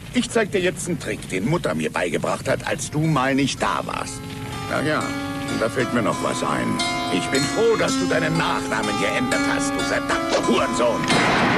Ich zeig dir jetzt einen Trick, den Mutter mir beigebracht hat, als du mal nicht da warst. Ach ja, und da fällt mir noch was ein. Ich bin froh, dass du deinen Nachnamen geändert hast, du verdammter Hurensohn.